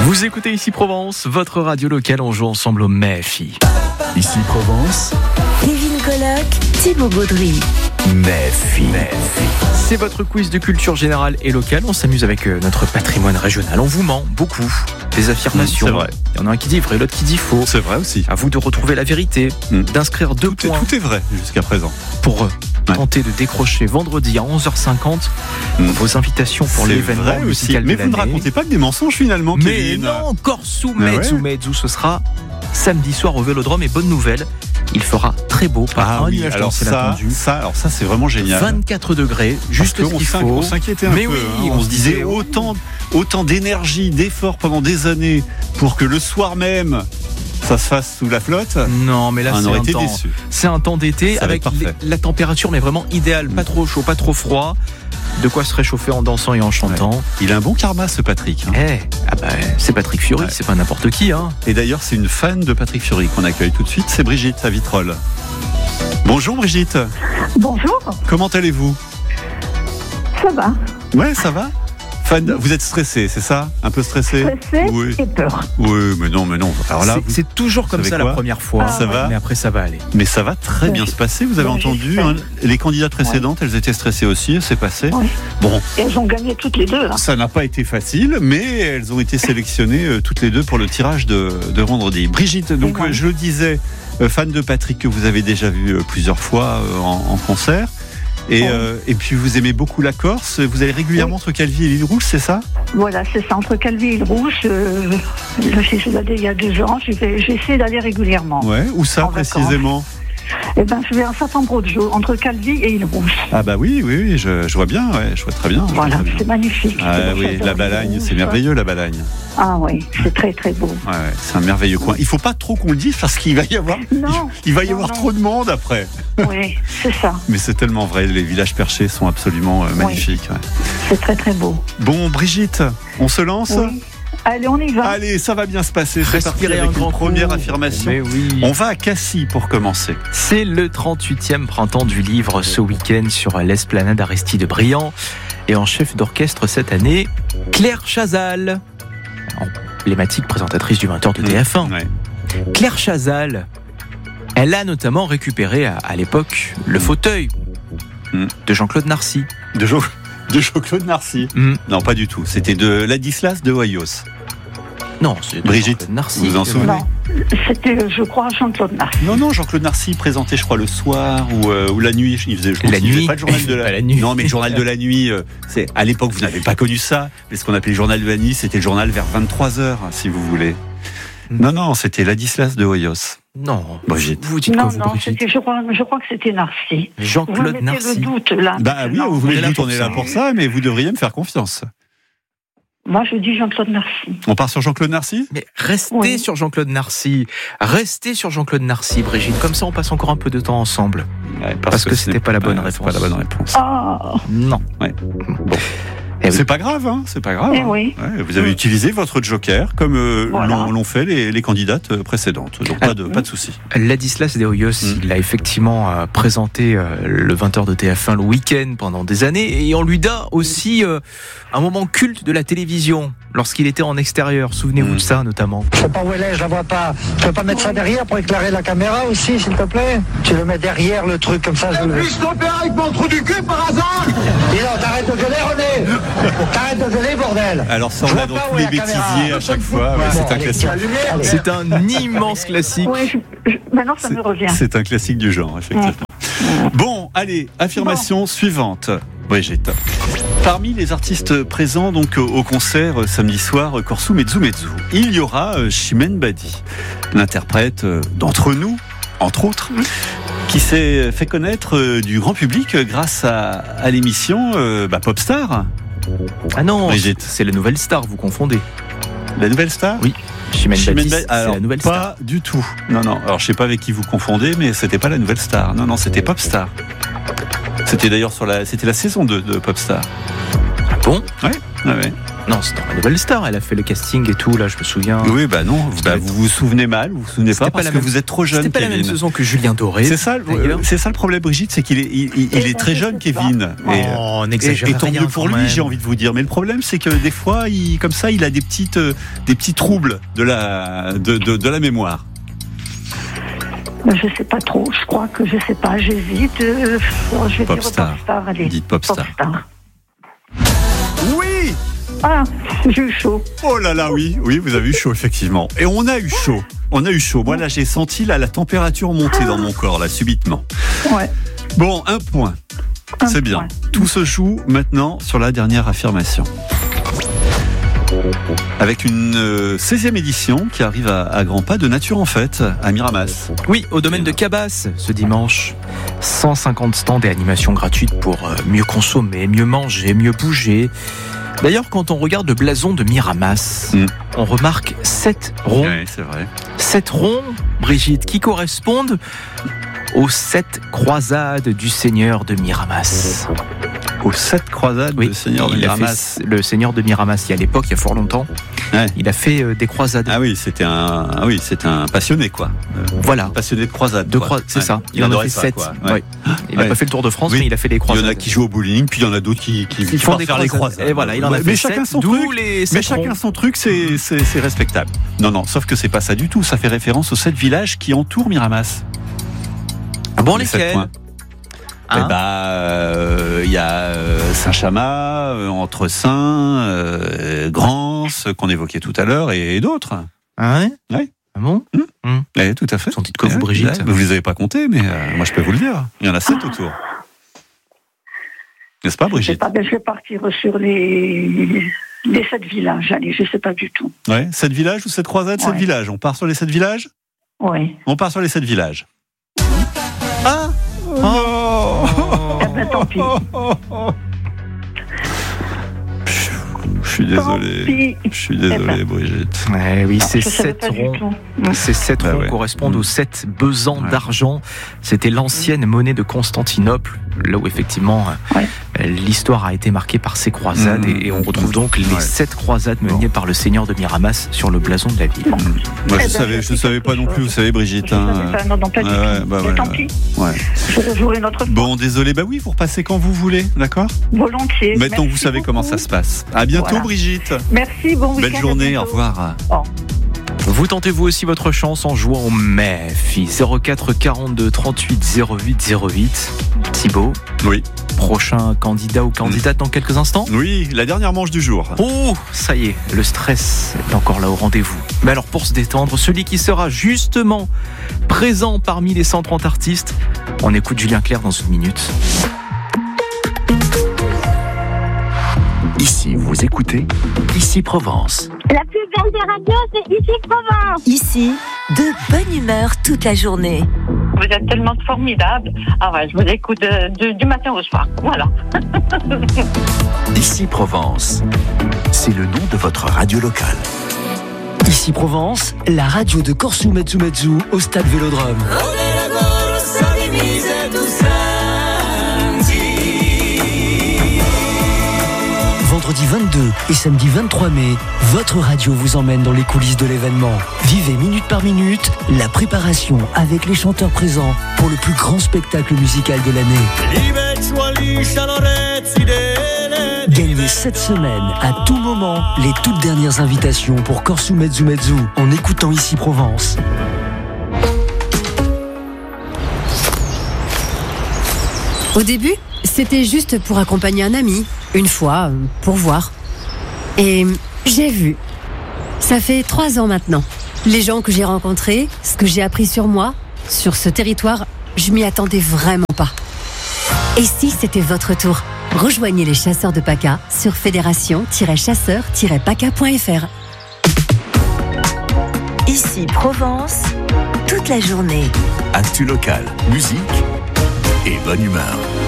Vous écoutez Ici Provence, votre radio locale, on joue ensemble au MEFI. Ici Provence, Kevin Colloque, Thibaut Baudry. MEFI. C'est votre quiz de culture générale et locale. On s'amuse avec notre patrimoine régional. On vous ment beaucoup. Des affirmations. C'est vrai. Il y en a un qui dit vrai, l'autre qui dit faux. C'est vrai aussi. À vous de retrouver la vérité, d'inscrire 2 points Tout est vrai jusqu'à présent. pour tenter de décrocher vendredi à 11h50 vos invitations pour C'est l'événement vrai aussi. musical Mais de vous ne l'année. racontez pas que des mensonges finalement, Mais Kevin. non, Corso Mais Mezzo ouais. Mezzo, ce sera samedi soir au Vélodrome. Et bonne nouvelle, il fera très beau, pas un nuage alors dans le ciel attendu. ça c'est vraiment génial. 24 degrés, juste Parce ce qu'on qu'il faut. on s'inquiétait un Mais peu. oui, hein. On se disait autant d'énergie, d'efforts pendant des années pour que le soir même ça se fasse sous la flotte. Non, mais là, On aurait été c'est un temps. déçus. C'est un temps d'été Ça va avec être parfait. la température, mais vraiment idéale. Pas trop chaud, pas trop froid. De quoi se réchauffer en dansant et en chantant. Il a un bon karma ce Patrick. hein. C'est Patrick Fiori, Ouais. c'est pas n'importe qui. Hein. Et d'ailleurs c'est une fan de Patrick Fiori qu'on accueille tout de suite, c'est Brigitte à Vitrolles. Bonjour Brigitte, Bonjour, comment allez-vous? ça va. Ouais, ça va. Vous êtes stressé, c'est ça? Un peu stressé? Stressé Oui. et peur. Oui, mais non. Alors là, C'est toujours comme savez ça quoi la première fois. Ça va. Mais après, ça va aller. mais ça va très bien se passer. Vous avez Bon, entendu, j'espère. les candidates précédentes, elles étaient stressées aussi, c'est passé. Oui. Bon, Et elles ont gagné toutes les deux. Hein. ça n'a pas été facile, mais elles ont été sélectionnées toutes les deux pour le tirage de vendredi. Brigitte, donc bon. je le disais, fan de Patrick que vous avez déjà vu plusieurs fois en concert. Et puis vous aimez beaucoup la Corse. Vous allez régulièrement entre Calvi et l'île Rouge, c'est ça? Voilà, c'est ça, entre Calvi et le Rouge. Je suis allée il y a 2 ans, j'essaie d'aller régulièrement. Ouais. Où ça En vacances. précisément? Eh ben, je vais à Saint-Ambroise, entre Calvi et île Rouge. Ah bah oui, je vois bien, je vois très bien. je vois Voilà, très bien. c'est magnifique. Ah C'est oui, pour la ça, Balagne, c'est Rouge. merveilleux la Balagne. Ah oui, c'est très très beau. Ouais, c'est un merveilleux coin. Il faut pas trop qu'on le dise parce qu'il va y avoir, Non, il va y non, avoir non. trop de monde après. Oui, c'est ça, Mais c'est tellement vrai, les villages perchés sont absolument magnifiques. Ouais. c'est très très beau. Bon, Brigitte, on se lance? Oui. Allez, on y va. Allez, ça va bien se passer. C'est parti Respirez avec un grand une première coup. affirmation. Mais oui. On va à Cassis pour commencer. C'est le 38e printemps du livre ce week-end sur l'esplanade Aristide Briand. Et en chef d'orchestre cette année, Claire Chazal, emblématique présentatrice du 20h de TF1. Ouais. Claire Chazal, elle a notamment récupéré à l'époque le fauteuil de Jean-Claude Narcy. De Jean-Claude Narcy. Non, pas du tout. C'était de Ladislas de Hoyos. Non, c'est de Brigitte, Jean-Claude Narcy. vous vous en souvenez? Non, c'était, je crois, Jean-Claude Narcy. Non, Jean-Claude Narcy présentait, je crois, le soir ou la nuit. Il faisait, je pense La qu'il faisait nuit. pas le journal de Pas la nuit. Non, mais le journal de la nuit. C'est à l'époque, vous n'avez pas connu ça. Mais ce qu'on appelait le journal de la nuit, c'était le journal vers 23h, si vous voulez. Non, c'était Ladislas de Hoyos. Non, Brigitte. vous dites Non, quoi, vous, non, Brigitte? je crois que c'était Narcy. Vous Jean-Claude mettez Narcy. le doute là. Bah oui, Non, vous voulez on est le là doute, pour on est ça. là pour ça, mais vous devriez me faire confiance. Moi, je dis Jean-Claude Narcy. On part sur Jean-Claude Narcy? Mais restez Oui. sur Jean-Claude Narcy. Restez sur Jean-Claude Narcy, Brigitte. Comme ça, on passe encore un peu de temps ensemble. Ouais, Parce que c'était pas la bonne c'est réponse. pas la bonne réponse. Ah, Non. Ouais. Bon. Eh oui. C'est pas grave, hein, c'est pas grave. Eh hein. oui. Ouais, vous avez utilisé votre joker comme Voilà. l'ont fait les candidates précédentes. Donc pas de souci. Ladislas de Hoyos, il l'a effectivement présenté le 20h de TF1 le week-end pendant des années. Et on lui donne aussi un moment culte de la télévision lorsqu'il était en extérieur. Souvenez-vous de ça notamment. Je sais pas où elle est, je la vois pas. Tu peux pas mettre ça derrière pour éclairer la caméra aussi, s'il te plaît? Tu le mets derrière le truc comme ça. Puis-je ton père avec mon trou du cul par hasard? Dis donc, t'arrêtes de gueuler, René! T'arrêtes de gueuler, bordel! Alors ça, Je on vois l'a dans pas tous où les est la bêtisiers caméra. à chaque fois. Ouais, c'est un allez, classique. tiens, lumière, allez. C'est un immense classique. oui, maintenant ça me revient. C'est un classique du genre, effectivement. Bon, allez, affirmation suivante, Brigitte. Parmi les artistes présents donc au concert samedi soir Corso Mezzo Mezzo, il y aura Chimène Badi, l'interprète d'Entre nous, entre autres, qui s'est fait connaître du grand public grâce à l'émission Popstar. Ah non, Brigitte. c'est la nouvelle star, vous confondez. La nouvelle star? Oui, Chimène Badi, c'est alors, la nouvelle pas star. du tout. Non. Alors, je sais pas avec qui vous confondez, mais c'était pas la nouvelle star. Non, c'était Popstar. C'était d'ailleurs c'était la saison 2 de Popstar. Ah bon? Ouais. Non, c'était dans la Nouvelle Star. Elle a fait le casting et tout, là, je me souviens. Oui, bah non, vous vous souvenez mal, vous vous souvenez pas parce que vous êtes trop jeune, C'était pas Kevin. la même saison que Julien Doré. C'est ça le problème, Brigitte, c'est qu'il est très jeune, Kevin. Oh, n'exagérez et tant rien, mieux pour quand lui, même. j'ai envie de vous dire. Mais le problème, c'est que des fois, il a des petits troubles de la mémoire. Je sais pas trop, je crois que je sais pas, j'hésite. Je vais Popstar. dire Popstar, allez. Dites Popstar. Oui. Ah, j'ai eu chaud. Oh là là, oui, vous avez eu chaud, effectivement. Et on a eu chaud. Moi, là, j'ai senti la température monter dans mon corps, là, subitement. Ouais. Bon, un point. C'est bien. point. Tout se joue maintenant sur la dernière affirmation. Avec une 16e édition qui arrive à grands pas de Nature en Fête à Miramas. Oui, au domaine de Cabasse, ce dimanche. 150 stands et animations gratuites pour mieux consommer, mieux manger, mieux bouger. D'ailleurs, quand on regarde le blason de Miramas, on remarque 7 ronds. Oui, c'est vrai. 7 ronds, Brigitte, qui correspondent aux 7 croisades du Seigneur de Miramas. Aux 7 croisades Oui, du Seigneur de il a Miramas. fait le Seigneur de Miramas, il y a l'époque, il y a fort longtemps. Ouais. Il a fait des croisades. Ah oui, c'était un passionné, quoi. Voilà. Passionné de croisades. C'est ça. Il Il en a adorait fait ça, 7. quoi. Ouais. Il n'a Ouais. pas fait le Tour de France, Oui. mais il a fait des Il y croisades. en a qui jouent au bowling, puis il y en a d'autres qui font partent des faire les croisades. croisades. Et voilà, il en a fait mais 7, chacun son d'où truc. les Mais 7 chacun ronds. son truc, c'est respectable. Non, sauf que c'est pas ça du tout. Ça fait référence aux 7 villages qui entourent Miramas. Ah bon, Les 7 lesquels points. Hein Il y a Saint-Chamas, Entre-Saints, Grance, qu'on évoquait tout à l'heure, et d'autres. Ah ouais Ouais. Ah bon Oui, tout à fait. Sans dites que vous, Brigitte. Vous les avez pas comptés, mais moi je peux vous le dire. Il y en a 7 autour. N'est-ce pas, Je sais Brigitte? pas, je vais partir sur les 7 villages, allez, je sais pas du tout. Ouais, 7 villages ou 7 croisades, 7 Ouais. villages. On part sur les 7 villages? Oui. On part sur les 7 villages. Ah Eh ben, tant pis. Je suis désolé. Tant pis. Je suis désolé, Eh ben. Brigitte. Ouais, oui, ces Je savais 7 pas du ronds. tout. Ces 7 Bah ronds ouais. correspondent aux 7 besants Ouais. d'argent. C'était l'ancienne monnaie de Constantinople, là où effectivement Ouais. l'histoire a été marquée par ces croisades. Et on retrouve donc les Ouais. 7 croisades menées par le Seigneur de Miramas sur le blason de la ville. Moi, Eh ben, je savais pas non plus, vous savez, Brigitte. Je savais pas, non, pas du Ouais, tout. bah Mais ouais, tant ouais. pis. Ouais. Je rejouerai notre fois. Bon, désolé, bah oui, vous repassez quand vous voulez, d'accord? Volontiers. Maintenant, Merci vous savez beaucoup. comment ça se passe. À bientôt, Voilà. Brigitte. Merci, bon week-end. Belle à journée, bientôt. au revoir. Vous tentez vous aussi votre chance en jouant au MEFI 04 42 38 08 08. Thibaut, Oui. prochain candidat ou candidate dans quelques instants. Oui, la dernière manche du jour. Oh, ça y est, le stress est encore là au rendez-vous. Mais alors pour se détendre, celui qui sera justement présent parmi les 130 artistes, on écoute Julien Clerc dans une minute. Ici, vous écoutez Ici Provence. La plus belle des radios, c'est Ici Provence. Ici, de bonne humeur toute la journée. Vous êtes tellement formidable. Ah ouais, je vous écoute du matin au soir. Voilà. Ici Provence. C'est le nom de votre radio locale. Ici Provence, la radio de Corsu Metsu au stade Vélodrome. Vendredi 22 et samedi 23 mai, votre radio vous emmène dans les coulisses de l'événement. Vivez minute par minute la préparation avec les chanteurs présents pour le plus grand spectacle musical de l'année. Gagnez cette semaine, à tout moment, les toutes dernières invitations pour Corsu Metsu en écoutant Ici Provence. Au début, c'était juste pour accompagner un ami, une fois, pour voir. Et j'ai vu. Ça fait 3 ans maintenant. Les gens que j'ai rencontrés, ce que j'ai appris sur moi, sur ce territoire, je m'y attendais vraiment pas. Et si c'était votre tour? Rejoignez les chasseurs de PACA sur fédération-chasseurs-paca.fr. Ici Provence, toute la journée. Actu locale, musique et bonne humeur.